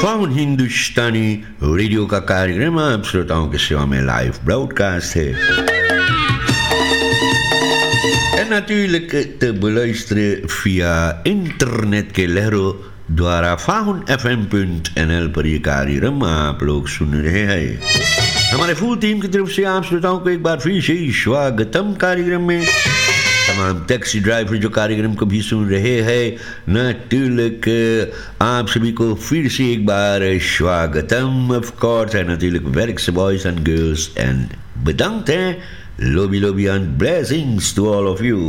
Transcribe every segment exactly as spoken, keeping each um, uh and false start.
Faun हिंदुस्तानी radio का कार्यक्रम आप श्रोताओं की सेवा में लाइव ब्रॉडकास्ट है. En natuurlijk te beluisteren via internet के लहरों द्वारा faun F M dot N L पर ये कार्यक्रम आप लोग सुन रहे हैं. हमारे फुल टीम की तरफ से आप श्रोताओं को एक बार फिर से स्वागतम कार्यक्रम में. तमाम टैक्सी ड्राइवर जो कार्यक्रम को भी सुन रहे हैं, नाटुलक आप सभी को फिर से एक बार स्वागतम. ऑफ कोर्स है नाटुलक werkse boys and girls and bedankt hè. Lobby lobby and blessings to all of you.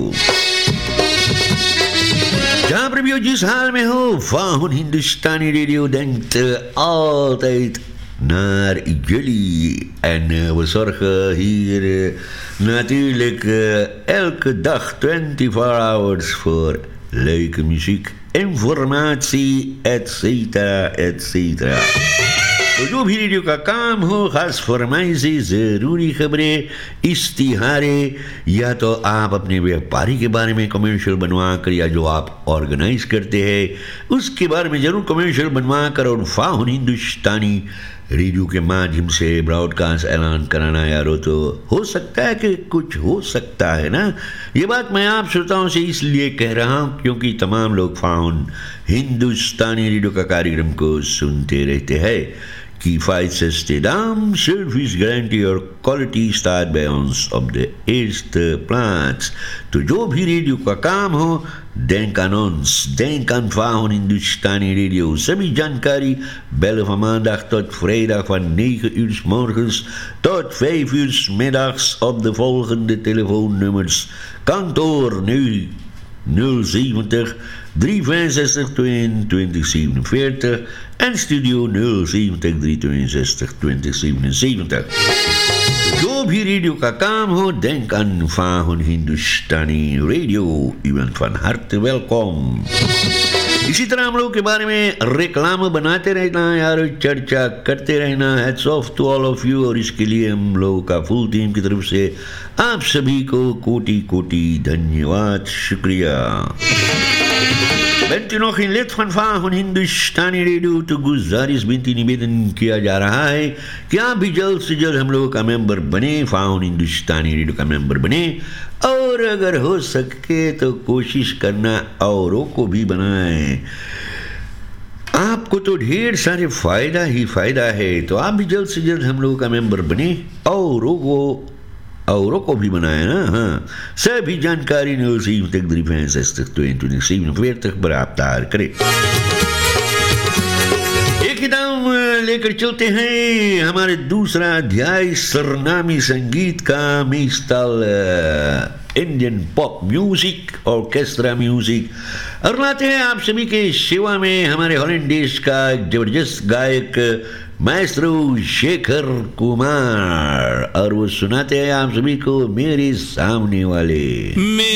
जहाँ पर भी हो, जिस हाल में हो, faun Hindustani radio denkt altijd naar jullie. En uh, we zorgen hier uh, natuurlijk uh, elke dag twenty-four hours voor leuke muziek, informatie, et cetera, et cetera. तो जो भी रेडियो का काम हो, खास फरमाइशें, ज़रूरी खबरें, इश्तिहारे, या तो आप अपने व्यापारी के बारे में कमर्शियल बनवा कर, या जो आप ऑर्गेनाइज करते हैं उसके बारे में ज़रूर कमर्शियल बनवा कर और फाउन हिंदुस्तानी रेडियो के माध्यम से ब्रॉडकास्ट ऐलान कराना यारो, तो हो सकता है कि कुछ हो सकता है ना. ये बात मैं आप श्रोताओं से इसलिए कह रहा हूँ क्योंकि तमाम लोग फाउन हिंदुस्तानी रेडियो का कार्यक्रम को सुनते रहते हैं. Kiefheitseste Dam, service guarantee और quality star balance of the eerste plaats. तो जो भी रेडियो का काम हो, denk aan ons, denk aan Faun Hindustani Radio. Semi जानकारी bellen van maandag tot vrijdag van negen uur 's morgens tot vijf uur 's middags op de volgende telefoonnummers. Kantoor nu nul zeventig drie vijfenzestig tweeëntwintig zevenenveertig en studio nul zeventig drie tweeënzestig twintig zevenenzeventig. जो भी radio का काम हो, denk aan Faun Hindustani Radio. U bent van harte welkom. इसी तरह हम लोग के बारे में रेक्लाम बनाते रहना यार, चर्चा करते रहना. Heads of to all of you. और इसके लिए हम लोगों का फुल टीम की तरफ से आप सभी को कोटि कोटि धन्यवाद, शुक्रिया. Bent u nog geen lid van Faun Hindustani Radio, तो गुजारिश बिनती निवेदन किया जा रहा है कि आप भी जल्द से जल्द हम लोगों का मेंबर बने, फाउन हिंदुस्तानी रेडियो का मेंबर बने. और अगर हो सके तो कोशिश करना औरों को भी बनाएं. आपको तो ढेर सारे फायदा ही फायदा है, तो आप भी जल्द से जल्द हम लोगों का मेंबर बने, औरों को औरों को भी बनाए ना. हाँ, सभी जानकारी nul zeventig drie vijfenzestig tweeëntwintig zevenenveertig पर आप तैयार करें. एक ही दाम लेकर चलते हैं हमारे दूसरा अध्याय सरनामी संगीत का. मिस्टल Indian pop music, orchestra music, और लाते हैं आप सभी के सेवा में हमारे हॉलैंड देश का एक जबरदस्त गायक माएस्ट्रो शेखर कुमार. और वो सुनाते हैं आप सभी को मेरे सामने वाले.